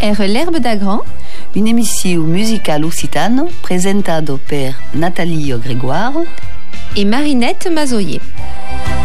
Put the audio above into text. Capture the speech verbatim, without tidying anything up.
era l'Herbe d'Agran, un'emissione musicale occitano presentata per Nathalie Grégoire et Marinette Mazoyer.